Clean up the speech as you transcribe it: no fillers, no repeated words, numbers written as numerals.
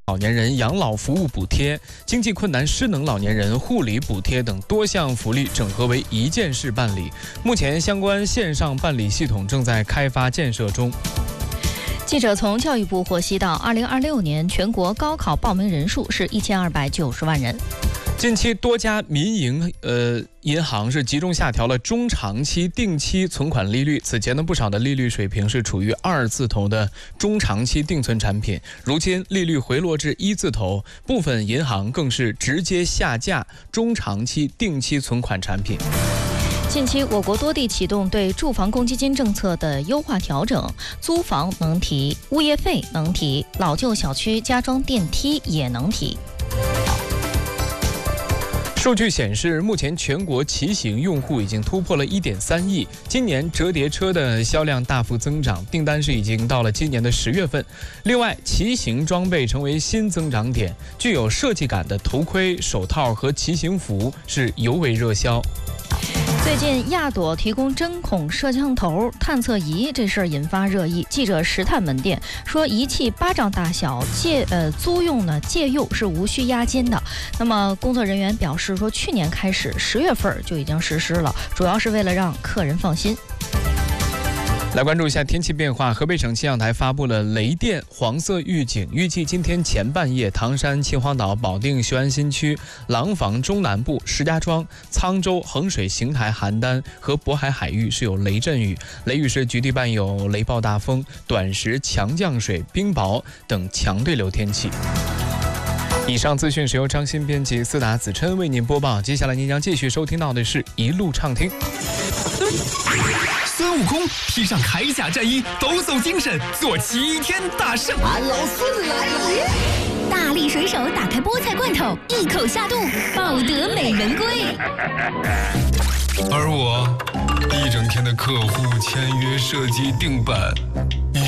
老年人养老服务补贴、经济困难失能老年人护理补贴等多项福利整合为一件事办理。目前相关线上办理系统正在开发建设中。 记者从教育部获悉到，2026年全国高考报名人数是1290万人。 近期多家民营银行是集中下调了中长期定期存款利率，此前呢不少的利率水平是处于2字头的中长期定存产品，如今利率回落至1字头，部分银行更是直接下架中长期定期存款产品。 近期，我国多地启动对住房公积金政策的优化调整，租房能提，物业费能提，老旧小区加装电梯也能提。 数据显示，目前全国骑行用户已经突破了1.3亿。今年折叠车的销量大幅增长，订单是已经到了今年的10月份。另外，骑行装备成为新增长点，具有设计感的头盔、手套和骑行服是尤为热销。 最近，亚朵提供针孔摄像头探测仪这事儿引发热议。记者实探门店说，仪器巴掌大小，租用呢借用是无需押金的。那么工作人员表示说，去年开始10月份就已经实施了，主要是为了让客人放心。 来关注一下天气变化，河北省气象台发布了雷电黄色预警，预计今天前半夜，唐山、秦皇岛、保定、雄安新区、廊坊中南部、石家庄、沧州、衡水、邢台、邯郸和渤海海域是有雷阵雨，雷雨是局地伴有雷暴大风、短时强降水、冰雹等强对流天气。以上资讯是由张鑫编辑，思达子琛为您播报。接下来您将继续收听到的是一路畅听。 孙悟空披上铠甲战衣，抖擞精神，做齐天大圣。 俺老孙来也！ 大力水手打开菠菜罐头，一口下肚，抱得美人归。 而我一整天的客户签约、设计、定版。